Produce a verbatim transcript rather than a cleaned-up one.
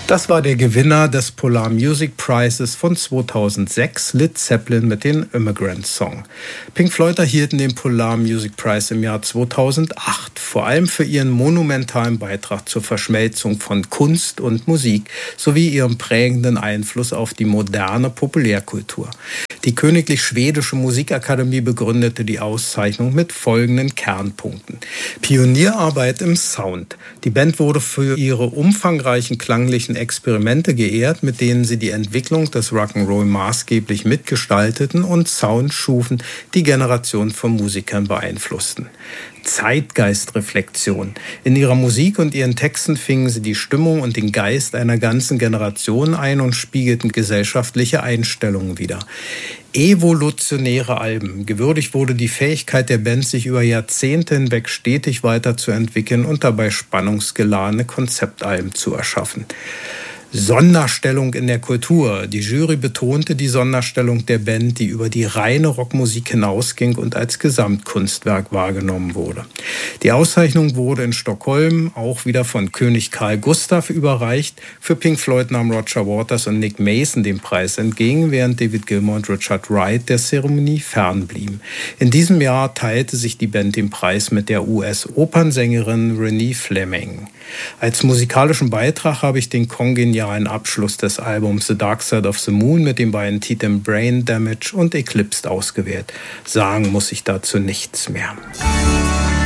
Das war der Gewinner des Polar Music Prizes von zweitausendsechs, Led Zeppelin mit dem Immigrant Song. Pink Floyd erhielten den Polar Music Prize im Jahr zweitausendacht, vor allem für ihren monumentalen Beitrag zur Verschmelzung von Kunst und Musik sowie ihren prägenden Einfluss auf die moderne Populärkultur. Die Königlich Schwedische Musikakademie begründete die Auszeichnung mit folgenden Kernpunkten. Pionierarbeit im Sound. Die Band wurde für ihre umfangreichen klanglichen Experimente geehrt, mit denen sie die Entwicklung des Rock'n'Roll maßgeblich mitgestalteten und Sound schufen, die Generation von Musikern beeinflussten. Zeitgeistreflexion. In ihrer Musik und ihren Texten fingen sie die Stimmung und den Geist einer ganzen Generation ein und spiegelten gesellschaftliche Einstellungen wider. Evolutionäre Alben. Gewürdigt wurde die Fähigkeit der Band, sich über Jahrzehnte hinweg stetig weiterzuentwickeln und dabei spannungsgeladene Konzeptalben zu erschaffen. Sonderstellung in der Kultur. Die Jury betonte die Sonderstellung der Band, die über die reine Rockmusik hinausging und als Gesamtkunstwerk wahrgenommen wurde. Die Auszeichnung wurde in Stockholm auch wieder von König Carl Gustaf überreicht. Für Pink Floyd nahm Roger Waters und Nick Mason den Preis entgegen, während David Gilmour und Richard Wright der Zeremonie fernblieben. In diesem Jahr teilte sich die Band den Preis mit der U S-Opernsängerin Renee Fleming. Als musikalischen Beitrag habe ich den kongenialen Abschluss des Albums The Dark Side of the Moon mit den beiden Titeln Brain Damage und Eclipsed ausgewählt. Sagen muss ich dazu nichts mehr.